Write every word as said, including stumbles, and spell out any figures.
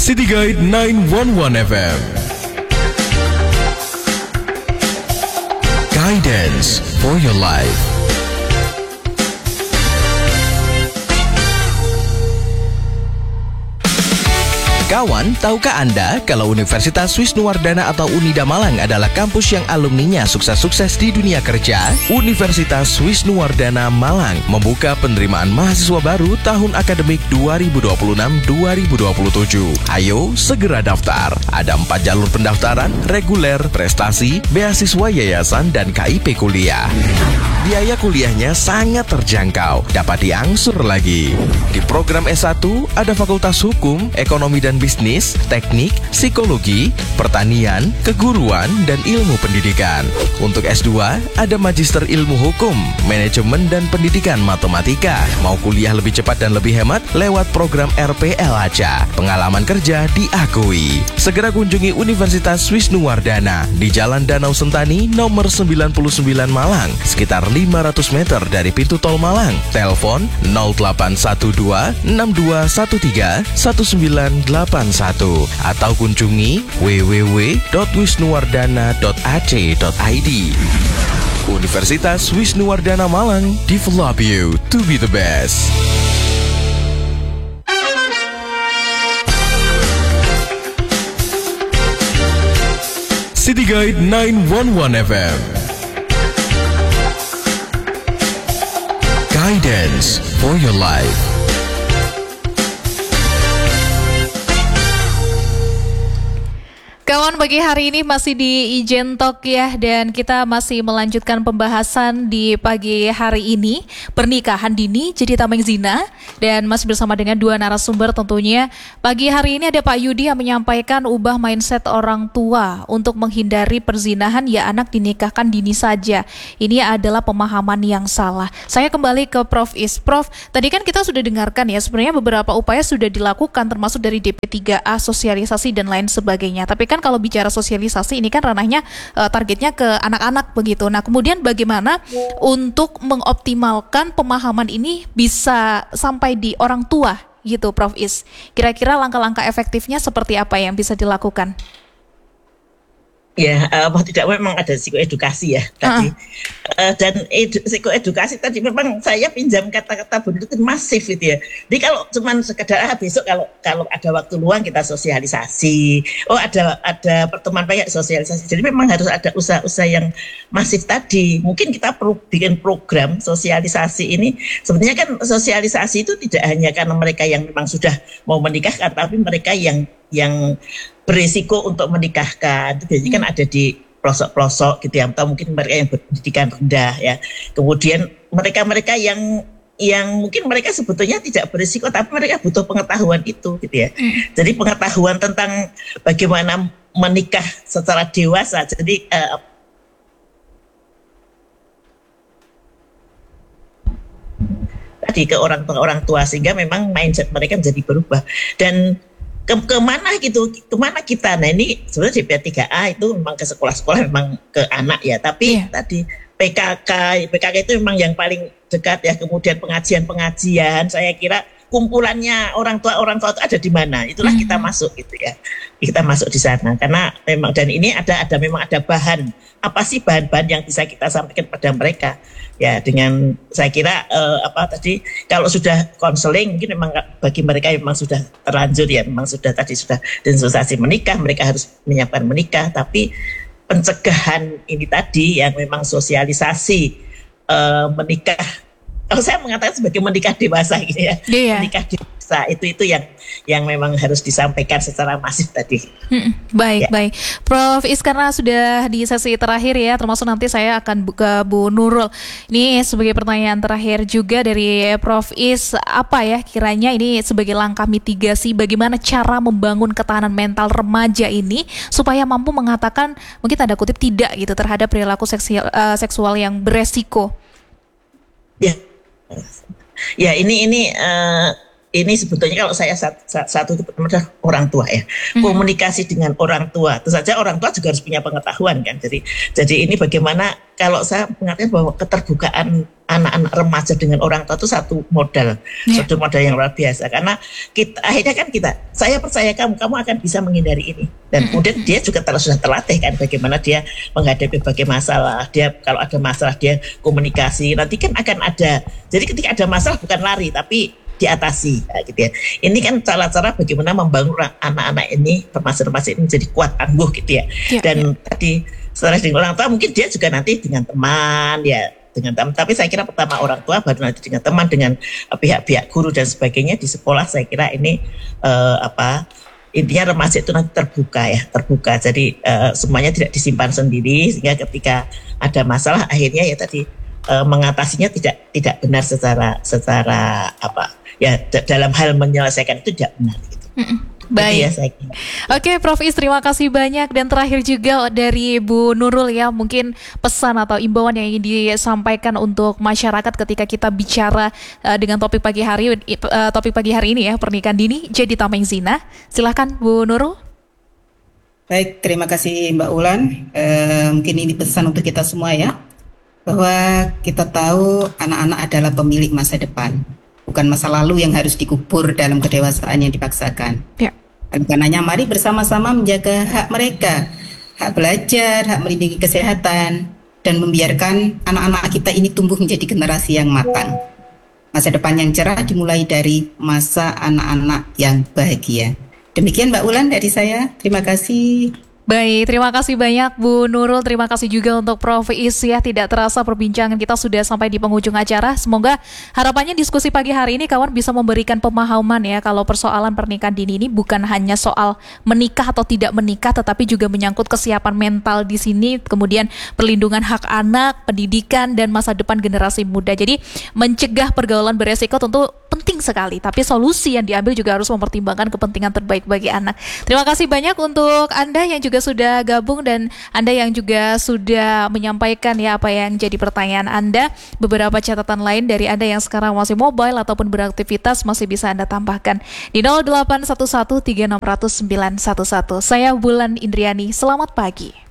City Guide sembilan satu satu F M. Guidance for your life. Kawan, tahukah Anda kalau Universitas Wisnuwardana atau Unida Malang adalah kampus yang alumninya sukses-sukses di dunia kerja? Universitas Wisnuwardana Malang membuka penerimaan mahasiswa baru tahun akademik dua ribu dua puluh enam dua ribu dua puluh tujuh. Ayo segera daftar. Ada empat jalur pendaftaran: reguler, prestasi, beasiswa yayasan, dan K I P kuliah. Biaya kuliahnya sangat terjangkau, dapat diangsur lagi. Di program S satu ada Fakultas Hukum, Ekonomi dan Bisnis, Teknik, Psikologi, Pertanian, Keguruan, dan Ilmu Pendidikan. Untuk S dua ada Magister Ilmu Hukum, Manajemen dan Pendidikan Matematika. Mau kuliah lebih cepat dan lebih hemat lewat program R P L aja. Pengalaman kerja diakui. Segera kunjungi Universitas Wisnuwardana di Jalan Danau Sentani nomor sembilan puluh sembilan Malang, sekitar lima ratus meter dari pintu tol Malang. Telepon nol delapan satu dua enam dua satu tiga satu sembilan delapan satu atau kunjungi w w w dot wisnuwardana dot a c dot i d. Universitas Wisnuwardana Malang, develop you to be the best. City Guide sembilan satu satu F M. Guidance for your life. Kawan, pagi hari ini masih di Ijen Talk ya, dan kita masih melanjutkan pembahasan di pagi hari ini, pernikahan dini jadi tameng zina, dan masih bersama dengan dua narasumber tentunya. Pagi hari ini ada Pak Yudi yang menyampaikan ubah mindset orang tua untuk menghindari perzinahan, ya anak dinikahkan dini saja. Ini adalah pemahaman yang salah. Saya kembali ke Prof Is. Prof, tadi kan kita sudah dengarkan ya, sebenarnya beberapa upaya sudah dilakukan termasuk dari D P tiga A, sosialisasi dan lain sebagainya. Tapi kan kalau bicara sosialisasi ini kan ranahnya uh, targetnya ke anak-anak begitu. Nah, kemudian bagaimana untuk mengoptimalkan pemahaman ini bisa sampai di orang tua gitu, Prof Is? Kira-kira langkah-langkah efektifnya seperti apa yang bisa dilakukan? Ya, uh, mau tidak memang ada psikoedukasi ya tadi. Uh. Uh, dan edu, psikoedukasi tadi memang saya pinjam kata-kata Bunda itu masif gitu ya. Jadi kalau cuman sekedar ah, besok kalau kalau ada waktu luang kita sosialisasi. Oh ada ada pertemuan banyak sosialisasi. Jadi memang harus ada usaha-usaha yang masif tadi. Mungkin kita perlu bikin program sosialisasi ini. Sebenarnya kan sosialisasi itu tidak hanya karena mereka yang memang sudah mau menikahkan, tapi mereka yang yang berisiko untuk menikahkan. Jadi kan ada di pelosok-pelosok gitu ya, atau mungkin mereka yang berpendidikan rendah ya. Kemudian mereka-mereka yang yang mungkin mereka sebetulnya tidak berisiko, tapi mereka butuh pengetahuan itu gitu ya. Jadi pengetahuan tentang bagaimana menikah secara dewasa. Jadi uh, tadi ke orang tua orang tua sehingga memang mindset mereka menjadi berubah. Dan Ke, kemana gitu, kemana kita? Nah ini sebenarnya D P tiga A itu memang ke sekolah-sekolah, memang ke anak ya. Tapi yeah. tadi P K K, P K K itu memang yang paling dekat ya. Kemudian pengajian-pengajian, saya kira kumpulannya orang tua orang tua itu ada di mana? Itulah mm-hmm. kita masuk gitu ya. Kita masuk di sana karena memang, dan ini ada ada memang ada bahan. Apa sih bahan-bahan yang bisa kita sampaikan pada mereka? Ya dengan saya kira uh, apa tadi kalau sudah konseling mungkin memang bagi mereka yang memang sudah terlanjur ya, memang sudah tadi sudah dispensasi menikah, mereka harus menyiapkan menikah. Tapi pencegahan ini tadi yang memang sosialisasi uh, menikah, kalau saya mengatakan sebagai menikah dewasa gitu ya, yeah. menikah dewasa itu itu yang yang memang harus disampaikan secara masif tadi. Hmm, baik ya. Baik, Prof Is, karena sudah di sesi terakhir ya, termasuk nanti saya akan ke Bu Nurul. Ini sebagai pertanyaan terakhir juga dari Prof Is, apa ya kiranya ini sebagai langkah mitigasi bagaimana cara membangun ketahanan mental remaja ini supaya mampu mengatakan mungkin tanda kutip tidak gitu terhadap perilaku seksual, uh, seksual yang beresiko. Ya. Ya ini ini uh, ini sebetulnya kalau saya satu, satu itu pertama orang tua ya, mm-hmm. komunikasi dengan orang tua. Tentu saja orang tua juga harus punya pengetahuan kan. Jadi jadi ini bagaimana kalau saya mengatakan bahwa keterbukaan anak-anak remaja dengan orang tua itu satu modal, yeah. satu modal yang luar biasa. Karena kita akhirnya kan kita, saya percaya kamu, kamu akan bisa menghindari ini. Dan kemudian dia juga telah sudah terlatih kan bagaimana dia menghadapi berbagai masalah. Dia kalau ada masalah dia komunikasi. Nanti kan akan ada. Jadi ketika ada masalah bukan lari tapi diatasi, nah, gitu ya. Ini kan cara-cara bagaimana membangun anak-anak ini, remaja-remaja ini menjadi kuat tangguh gitu ya. Yeah, Dan yeah. tadi setelah dengan orang tua mungkin dia juga nanti dengan teman ya. Dengan teman, tapi saya kira pertama orang tua, baru nanti dengan teman, dengan uh, pihak-pihak guru dan sebagainya di sekolah. Saya kira ini uh, apa intinya remaja itu nanti terbuka ya, terbuka. Jadi uh, semuanya tidak disimpan sendiri sehingga ketika ada masalah akhirnya ya tadi uh, mengatasinya tidak tidak benar secara secara apa ya d- dalam hal menyelesaikan itu tidak benar gitu. Mm-mm. Baik. Ya, saya kira. Oke, Prof Is, terima kasih banyak. Dan terakhir juga dari Bu Nurul ya, mungkin pesan atau imbauan yang ingin disampaikan untuk masyarakat ketika kita bicara uh, dengan topik pagi hari uh, topik pagi hari ini ya, pernikahan dini jadi tameng zina. Silahkan Bu Nurul. Baik, terima kasih Mbak Ulan. Uh, mungkin ini pesan untuk kita semua ya, bahwa kita tahu anak-anak adalah pemilik masa depan. Bukan masa lalu yang harus dikubur dalam kedewasaan yang dipaksakan. Ya. Karenanya mari bersama-sama menjaga hak mereka, hak belajar, hak melindungi kesehatan, dan membiarkan anak-anak kita ini tumbuh menjadi generasi yang matang. Masa depan yang cerah dimulai dari masa anak-anak yang bahagia. Demikian Mbak Ulan dari saya, terima kasih. Baik, terima kasih banyak Bu Nurul, terima kasih juga untuk Prof Is ya. Tidak terasa perbincangan kita sudah sampai di penghujung acara. Semoga harapannya diskusi pagi hari ini kawan bisa memberikan pemahaman ya, kalau persoalan pernikahan dini ini bukan hanya soal menikah atau tidak menikah, tetapi juga menyangkut kesiapan mental di sini, kemudian perlindungan hak anak, pendidikan, dan masa depan generasi muda. Jadi mencegah pergaulan beresiko tentu penting sekali, tapi solusi yang diambil juga harus mempertimbangkan kepentingan terbaik bagi anak. Terima kasih banyak untuk Anda yang juga sudah gabung dan Anda yang juga sudah menyampaikan ya apa yang jadi pertanyaan Anda. Beberapa catatan lain dari Anda yang sekarang masih mobile ataupun beraktivitas masih bisa Anda tambahkan di nol delapan satu satu tiga enam nol nol sembilan satu satu. Saya Bulan Indriani, selamat pagi.